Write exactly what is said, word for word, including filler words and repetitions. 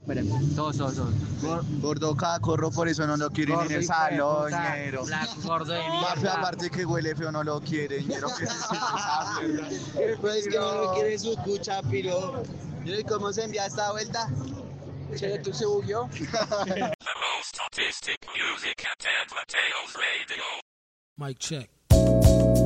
Espérame, todos, todos, todos. Gor- Gordo cacorro, por eso no lo quieren gordo en el hijo de salón, puta, ñero. flaco, gordo de Mafe, mierda. aparte que huele feo, no lo quieren, ñero. Que se siente esa mierda. Pues que no lo quiere su cucha, piro. ¿Y cómo se envía esta vuelta? Che, ¿tú se bugueó? The most artistic music at Ed Mateo's Radio. Mic check.